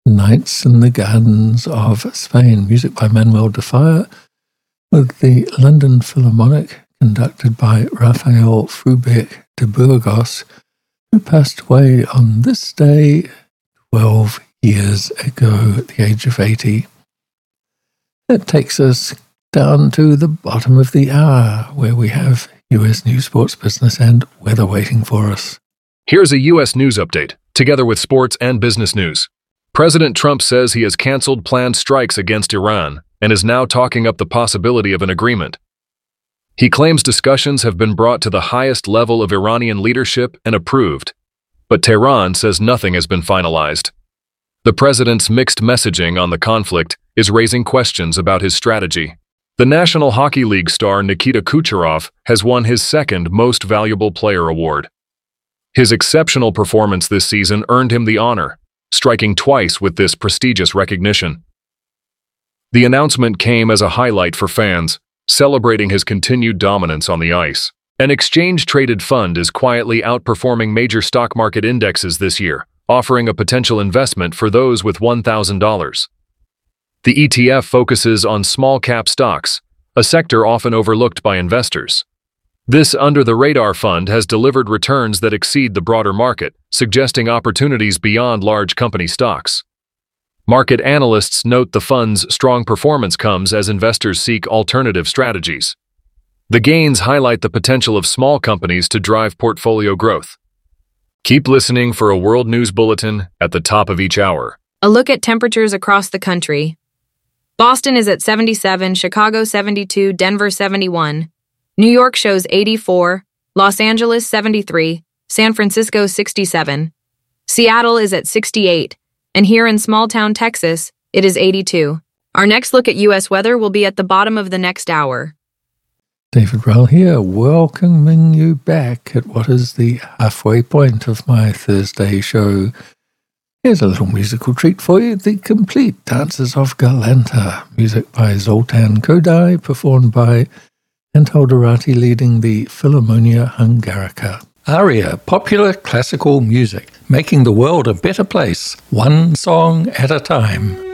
Nights in the Gardens of Spain, music by Manuel de Falla, with the London Philharmonic conducted by Rafael Frubeck de Burgos, who passed away on this day 12 years ago at the age of 80. That takes us down to the bottom of the hour, where we have US news, sports, business, and weather waiting for us. Here's a U.S. news update, together with sports and business news. President Trump says he has canceled planned strikes against Iran and is now talking up the possibility of an agreement. He claims discussions have been brought to the highest level of Iranian leadership and approved, but Tehran says nothing has been finalized. The president's mixed messaging on the conflict is raising questions about his strategy. The National Hockey League star Nikita Kucherov has won his second Most Valuable Player award. His exceptional performance this season earned him the honor, striking twice with this prestigious recognition. The announcement came as a highlight for fans, celebrating his continued dominance on the ice. An exchange-traded fund is quietly outperforming major stock market indexes this year, offering a potential investment for those with $1,000. The ETF focuses on small-cap stocks, a sector often overlooked by investors. This under-the-radar fund has delivered returns that exceed the broader market, suggesting opportunities beyond large company stocks. Market analysts note the fund's strong performance comes as investors seek alternative strategies. The gains highlight the potential of small companies to drive portfolio growth. Keep listening for a World News Bulletin at the top of each hour. A look at temperatures across the country. Boston is at 77, Chicago 72, Denver 71. New York shows 84, Los Angeles 73, San Francisco 67. Seattle is at 68, and here in small-town Texas, it is 82. Our next look at U.S. weather will be at the bottom of the next hour. David Rowell here, welcoming you back at what is the halfway point of my Thursday show. Here's a little musical treat for you, the complete Dances of Galanta, music by Zoltán Kodály, performed by Antal Dorati, leading the Philharmonia Hungarica. ARIA, popular classical music, making the world a better place, one song at a time.